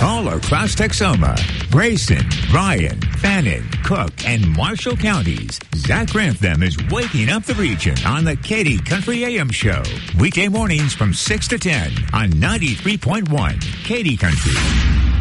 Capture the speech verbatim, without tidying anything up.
All across Texoma, Grayson, Bryan, Fannin, Cook, and Marshall counties, Zach Grantham is waking up the region on the Katy Country A M Show. Weekday mornings from six to ten on ninety-three point one Katy Country.